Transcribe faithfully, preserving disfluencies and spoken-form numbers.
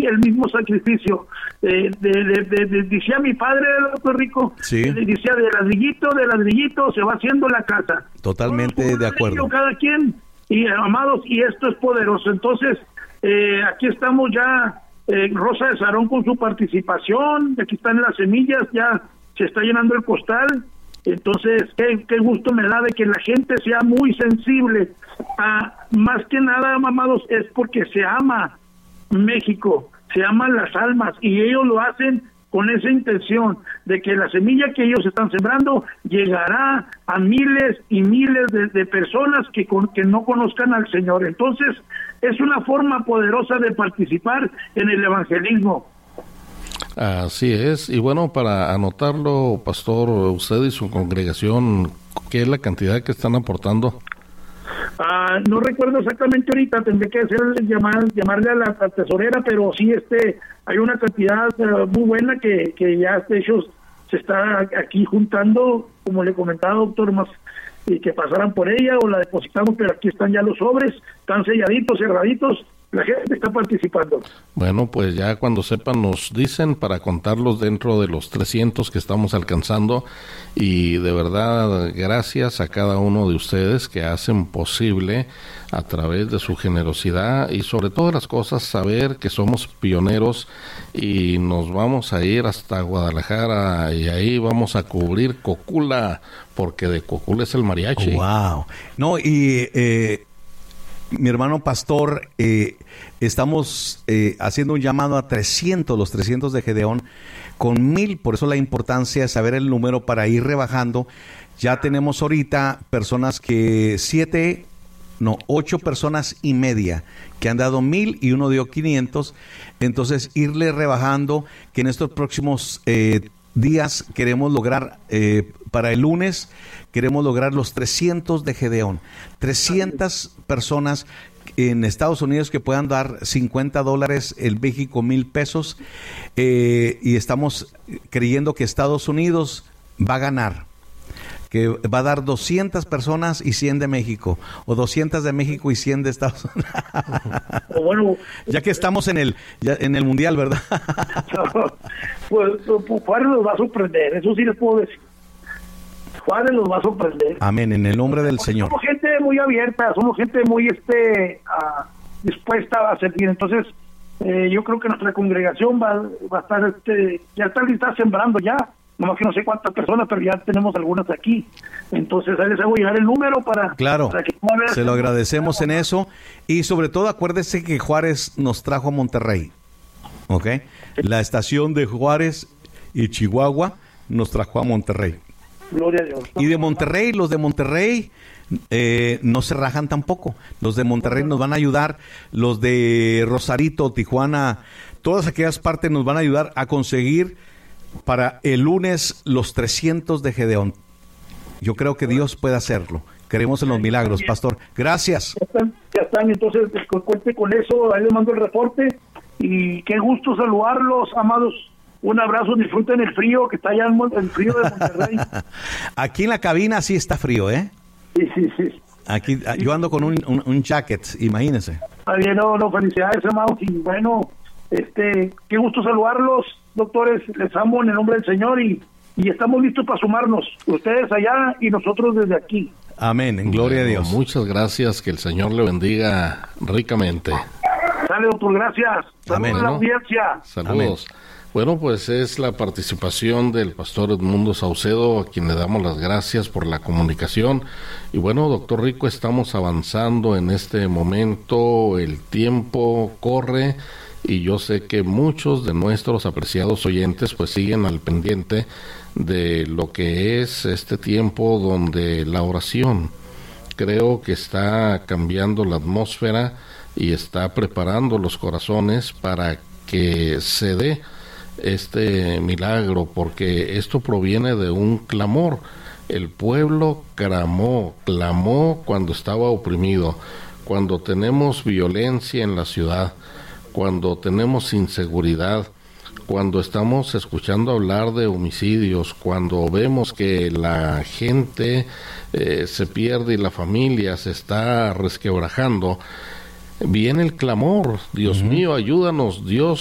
el mismo sacrificio. Eh, de, de, de, de, decía mi padre, doctor Rico, sí. decía de ladrillito, de ladrillito se va haciendo la casa. Totalmente de acuerdo. Cada quien, y amados, y esto es poderoso. Entonces, eh, aquí estamos ya, eh, Rosa de Sarón con su participación, aquí están las semillas, ya se está llenando el costal. Entonces, qué, qué gusto me da de que la gente sea muy sensible. A, más que nada, amados, es porque se ama México, se aman las almas, y ellos lo hacen con esa intención de que la semilla que ellos están sembrando llegará a miles y miles de, de personas que, con, que no conozcan al Señor. Entonces, es una forma poderosa de participar en el evangelismo. Así es, y bueno, para anotarlo, pastor, usted y su congregación, ¿qué es la cantidad que están aportando? Uh, no recuerdo exactamente ahorita, tendré que hacer llamar, llamarle a la, a la tesorera, pero sí este hay una cantidad uh, muy buena que, que ya de hecho se está aquí juntando, como le comentaba, doctor, más y que pasaran por ella o la depositamos, pero aquí están ya los sobres, están selladitos, cerraditos. La gente está participando. Bueno, pues ya cuando sepan nos dicen para contarlos dentro de los trescientos que estamos alcanzando, y de verdad gracias a cada uno de ustedes que hacen posible a través de su generosidad y sobre todas las cosas saber que somos pioneros y nos vamos a ir hasta Guadalajara y ahí vamos a cubrir Cocula, porque de Cocula es el mariachi. Wow. No, y eh mi hermano pastor, eh, estamos eh, haciendo un llamado a trescientos, los trescientos de Gedeón, con mil, por eso la importancia de saber el número para ir rebajando. Ya tenemos ahorita personas que siete, no, ocho personas y media que han dado mil y uno dio quinientos, entonces irle rebajando, que en estos próximos eh, días queremos lograr, eh, para el lunes, queremos lograr los trescientos de Gedeón. trescientas personas en Estados Unidos que puedan dar cincuenta dólares, en México mil pesos, eh, y estamos creyendo que Estados Unidos va a ganar, que va a dar doscientas personas y cien de México, o doscientas de México y cien de Estados Unidos. Bueno, ya que estamos en el ya en el mundial, ¿verdad? Pues, pues Juárez nos va a sorprender, eso sí les puedo decir. Juárez los va a sorprender. Amén, en el nombre del Señor. Somos gente muy abierta, somos gente muy este uh, dispuesta a servir. Entonces, eh, yo creo que nuestra congregación va, va a estar, este, ya está lista sembrando ya. Nomás que no sé cuántas personas, pero ya tenemos algunas aquí. Entonces, ahí les hago llegar el número para... Claro, para que se lo agradecemos en eso. Y sobre todo, acuérdese que Juárez nos trajo a Monterrey. ¿Ok? La estación de Juárez y Chihuahua nos trajo a Monterrey. Gloria a Dios. Y de Monterrey, los de Monterrey eh, no se rajan tampoco. Los de Monterrey nos van a ayudar, los de Rosarito, Tijuana, todas aquellas partes nos van a ayudar a conseguir para el lunes los trescientos de Gedeón. Yo creo que Dios puede hacerlo. Creemos en los milagros, pastor. Gracias. Ya están, ya están. Entonces, cuente con eso, ahí les mando el reporte y qué gusto saludarlos, amados. Un abrazo, disfruten el frío, que está allá el frío de Monterrey. Aquí en la cabina sí está frío, ¿eh? Sí, sí, sí. Aquí yo ando con un, un, un jacket, imagínense. Está bien, no, no, felicidades, amados, y bueno, este, qué gusto saludarlos, doctores, les amo en el nombre del Señor y, y estamos listos para sumarnos, ustedes allá y nosotros desde aquí. Amén, en gloria bueno, a Dios. Muchas gracias, que el Señor le bendiga ricamente. Dale, doctor, gracias. Saludos Amén, a la ¿no? audiencia. Saludos. Amén. Bueno, pues es la participación del pastor Edmundo Saucedo, a quien le damos las gracias por la comunicación. Y bueno, doctor Rico, estamos avanzando en este momento, el tiempo corre y yo sé que muchos de nuestros apreciados oyentes pues siguen al pendiente de lo que es este tiempo donde la oración creo que está cambiando la atmósfera y está preparando los corazones para que se dé este milagro, porque esto proviene de un clamor. El pueblo clamó, clamó cuando estaba oprimido, cuando tenemos violencia en la ciudad, cuando tenemos inseguridad, cuando estamos escuchando hablar de homicidios, cuando vemos que la gente eh, se pierde y la familia se está resquebrajando, viene el clamor. Dios uh-huh. mío, ayúdanos, Dios.